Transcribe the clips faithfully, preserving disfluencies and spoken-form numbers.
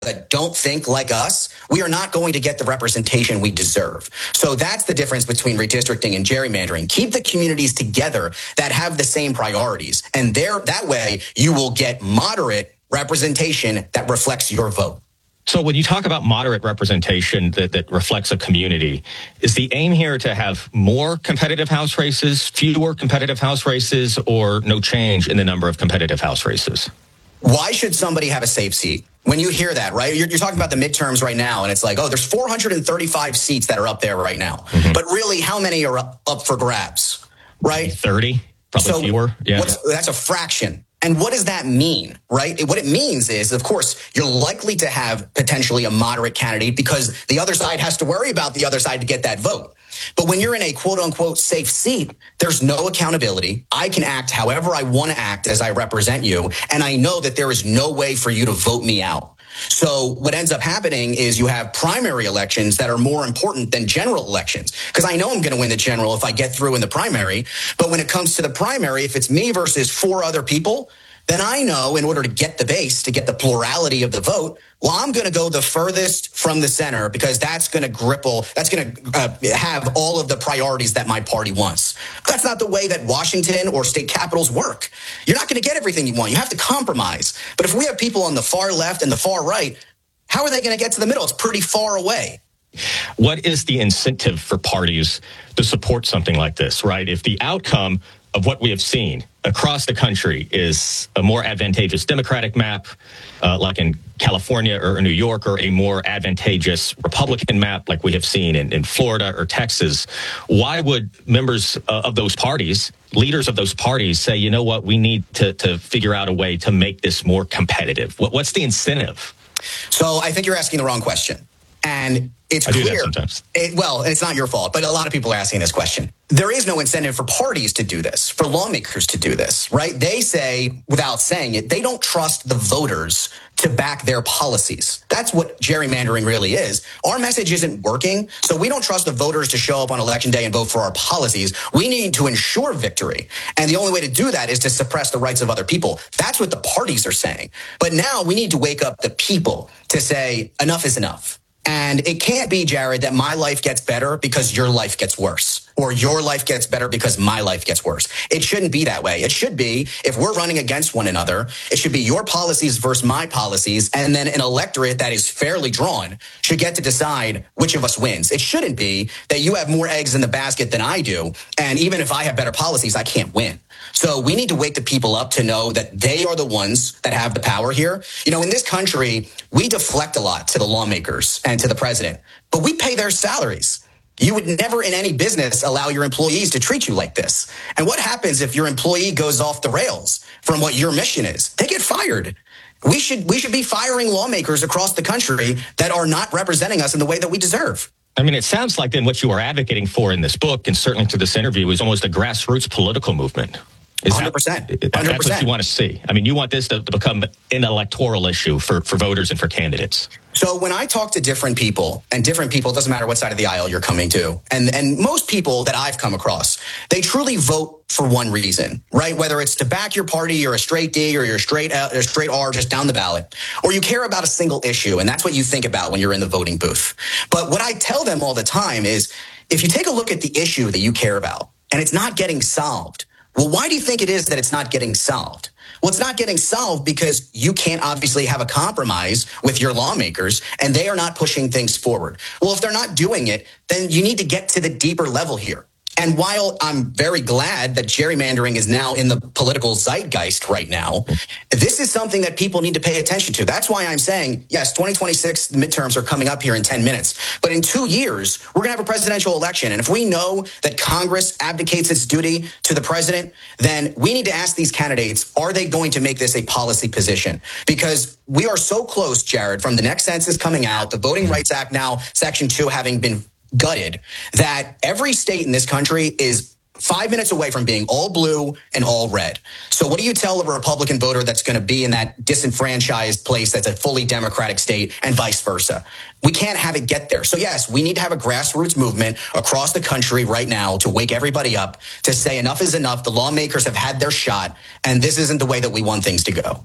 that don't think like us, we are not going to get the representation we deserve. So that's the difference between redistricting and gerrymandering. Keep the communities together that have the same priorities. And there, that way, you will get moderate representation that reflects your vote. So when you talk about moderate representation that, that reflects a community, is the aim here to have more competitive House races, fewer competitive House races, or no change in the number of competitive House races? Why should somebody have a safe seat? When you hear that, right, you're, you're talking about the midterms right now, and it's like, oh, there's four hundred thirty-five seats that are up there right now. Mm-hmm. But really, how many are up, up for grabs, right? thirty, probably so fewer. Yeah, what's, that's a fraction. And what does that mean, right? What it means is, of course, you're likely to have potentially a moderate candidate because the other side has to worry about the other side to get that vote. But when you're in a quote unquote safe seat, there's no accountability. I can act however I want to act as I represent you. And I know that there is no way for you to vote me out. So what ends up happening is you have primary elections that are more important than general elections, because I know I'm going to win the general if I get through in the primary. But when it comes to the primary, if it's me versus four other people, then I know in order to get the base, to get the plurality of the vote, well, I'm going to go the furthest from the center because that's going to gripple, that's going to uh, have all of the priorities that my party wants. That's not the way that Washington or state capitals work. You're not going to get everything you want. You have to compromise. But if we have people on the far left and the far right, how are they going to get to the middle? It's pretty far away. What is the incentive for parties to support something like this, right? If the outcome of what we have seen across the country is a more advantageous Democratic map, uh, like in California or New York, or a more advantageous Republican map like we have seen in, in Florida or Texas, why would members uh, of those parties, leaders of those parties say, you know what, we need to, to figure out a way to make this more competitive? What, what's the incentive? So I think you're asking the wrong question. And it's I clear. do that sometimes. It, well, it's not your fault, but a lot of people are asking this question. There is no incentive for parties to do this, for lawmakers to do this, right? They say, without saying it, they don't trust the voters to back their policies. That's what gerrymandering really is. Our message isn't working, so we don't trust the voters to show up on election day and vote for our policies. We need to ensure victory. And the only way to do that is to suppress the rights of other people. That's what the parties are saying. But now we need to wake up the people to say, enough is enough. And it can't be, Jared, that my life gets better because your life gets worse, or your life gets better because my life gets worse. It shouldn't be that way. It should be, if we're running against one another, it should be your policies versus my policies, and then an electorate that is fairly drawn should get to decide which of us wins. It shouldn't be that you have more eggs in the basket than I do, and even if I have better policies, I can't win. So we need to wake the people up to know that they are the ones that have the power here. You know, in this country, we deflect a lot to the lawmakers and to the president, but we pay their salaries. You would never in any business allow your employees to treat you like this. And what happens if your employee goes off the rails from what your mission is? They get fired. We should we should be firing lawmakers across the country that are not representing us in the way that we deserve. I mean, it sounds like then what you are advocating for in this book, and certainly through this interview, is almost a grassroots political movement. Is one hundred percent. That, one hundred percent. That's what you want to see. I mean, you want this to, to become an electoral issue for, for voters and for candidates. So when I talk to different people, and different people, it doesn't matter what side of the aisle you're coming to, and, and most people that I've come across, they truly vote for one reason, right? Whether it's to back your party, you're a straight D, or you're a straight L, or straight R, just down the ballot, or you care about a single issue, and that's what you think about when you're in the voting booth. But what I tell them all the time is, if you take a look at the issue that you care about, and it's not getting solved, well, why do you think it is that it's not getting solved? Well, it's not getting solved because you can't obviously have a compromise with your lawmakers, and they are not pushing things forward. Well, if they're not doing it, then you need to get to the deeper level here. And while I'm very glad that gerrymandering is now in the political zeitgeist right now, this is something that people need to pay attention to. That's why I'm saying, yes, twenty twenty-six midterms are coming up here in ten minutes. But in two years, we're going to have a presidential election. And if we know that Congress abdicates its duty to the president, then we need to ask these candidates, are they going to make this a policy position? Because we are so close, Jared, from the next census coming out, the Voting Rights Act now, Section two having been gutted, that every state in this country is five minutes away from being all blue and all red. So what do you tell a Republican voter that's going to be in that disenfranchised place that's a fully Democratic state, and vice versa? We can't have it get there. So yes, we need to have a grassroots movement across the country right now to wake everybody up, to say enough is enough. The lawmakers have had their shot, and this isn't the way that we want things to go.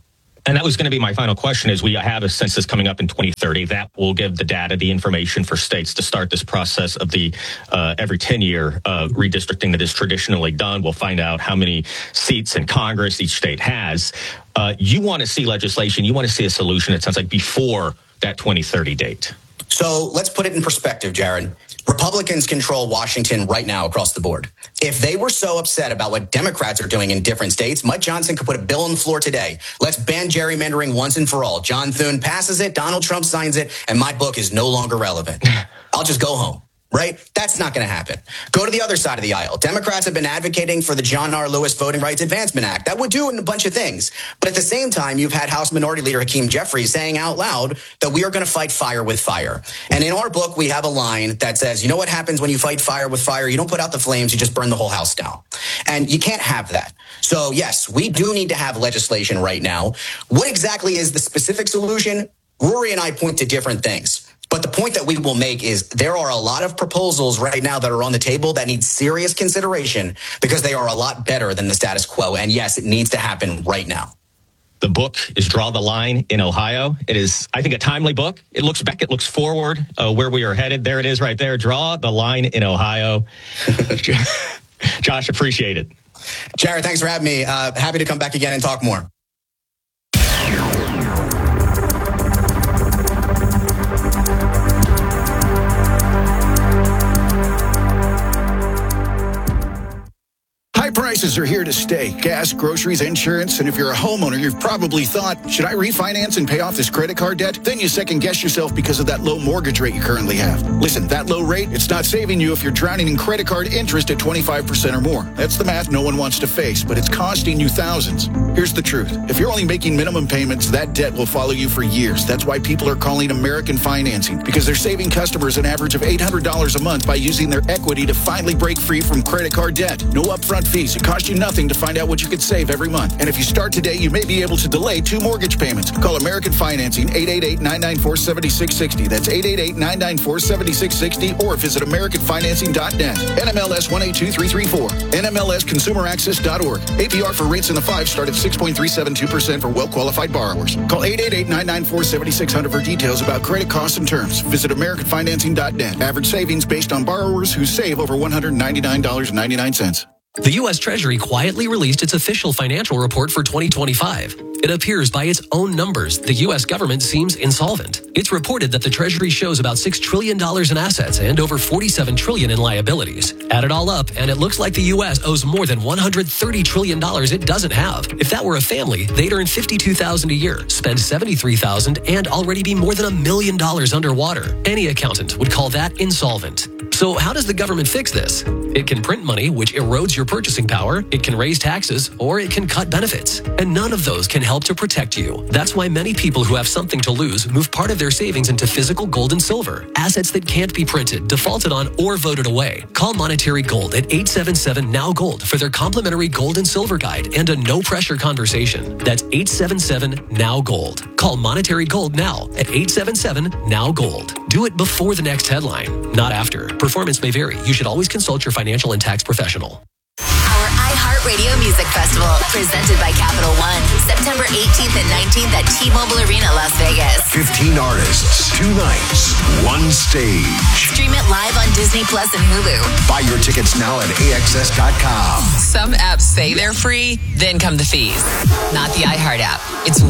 And that was going to be my final question is we have a census coming up in twenty thirty that will give the data, the information for states to start this process of the uh, every ten year uh, redistricting that is traditionally done. We'll find out how many seats in Congress each state has. Uh, you want to see legislation. You want to see a solution, it sounds like, before that twenty thirty date. So let's put it in perspective, Jared. Republicans control Washington right now across the board. If they were so upset about what Democrats are doing in different states, Mike Johnson could put a bill on the floor today. Let's ban gerrymandering once and for all. John Thune passes it, Donald Trump signs it, and my book is no longer relevant. I'll just go home. Right? That's not going to happen. Go to the other side of the aisle. Democrats have been advocating for the John R. Lewis Voting Rights Advancement Act. That would do a bunch of things. But at the same time, you've had House Minority Leader Hakeem Jeffries saying out loud that we are going to fight fire with fire. And in our book, we have a line that says, you know what happens when you fight fire with fire? You don't put out the flames, you just burn the whole house down. And you can't have that. So yes, we do need to have legislation right now. What exactly is the specific solution? Rory and I point to different things. But the point that we will make is there are a lot of proposals right now that are on the table that need serious consideration because they are a lot better than the status quo. And yes, it needs to happen right now. The book is Draw the Line in Ohio. It is, I think, a timely book. It looks back, it looks forward, uh, where we are headed. There it is right there. Draw the Line in Ohio. Josh, appreciate it. Jared, thanks for having me. Uh, happy to come back again and talk more. Prices are here to stay. Gas, groceries, insurance, and if you're a homeowner, you've probably thought, should I refinance and pay off this credit card debt? Then you second guess yourself because of that low mortgage rate you currently have. Listen, that low rate, it's not saving you if you're drowning in credit card interest at twenty-five percent or more. That's the math no one wants to face, but it's costing you thousands. Here's the truth. If you're only making minimum payments, that debt will follow you for years. That's why people are calling American Financing, because they're saving customers an average of eight hundred dollars a month by using their equity to finally break free from credit card debt. No upfront fees. It costs you nothing to find out what you could save every month. And if you start today, you may be able to delay two mortgage payments. Call American Financing, eight eight eight, nine nine four, seven six six zero. That's eight eight eight, nine nine four, seven six six zero, or visit American Financing dot net. N M L S one eight two three three four. N M L S consumer access dot org. A P R for rates in the five start at six point three seven two percent for well-qualified borrowers. Call eight eight eight, nine nine four, seven six zero zero for details about credit costs and terms. Visit American Financing dot net. Average savings based on borrowers who save over one hundred ninety-nine dollars and ninety-nine cents. The U S Treasury quietly released its official financial report for twenty twenty-five. It appears by its own numbers, the U S government seems insolvent. It's reported that the Treasury shows about six trillion dollars in assets and over forty-seven trillion dollars in liabilities. Add it all up, and it looks like the U S owes more than one hundred thirty trillion dollars it doesn't have. If that were a family, they'd earn fifty-two thousand dollars a year, spend seventy-three thousand dollars, and already be more than a million dollars underwater. Any accountant would call that insolvent. So how does the government fix this? It can print money, which erodes your purchasing power. It can raise taxes, or it can cut benefits. And none of those can help to protect you. That's why many people who have something to lose move part of their savings into physical gold and silver, assets that can't be printed, defaulted on, or voted away. Call Monetary Gold at eight seven seven, N O W Gold for their complimentary gold and silver guide and a no-pressure conversation. That's eight seven seven, N O W Gold. Call Monetary Gold now at eight seven seven, N O W Gold. Do it before the next headline, not after. Performance may vary. You should always consult your financial and tax professional. Our iHeartRadio Music Festival, presented by Capital One, September eighteenth and nineteenth at T-Mobile Arena, Las Vegas. fifteen artists, two nights, one stage. Stream it live on Disney Plus and Hulu. Buy your tickets now at A X S dot com. Some apps say they're free, then come the fees. Not the iHeart app. It's